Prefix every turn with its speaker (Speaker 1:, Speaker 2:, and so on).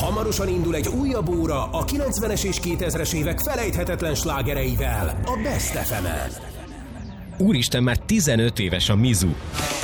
Speaker 1: Hamarosan indul egy újabb óra a 90-es és 2000-es évek felejthetetlen slágereivel a Best FM-en.
Speaker 2: Úristen, már 15 éves a Mizu.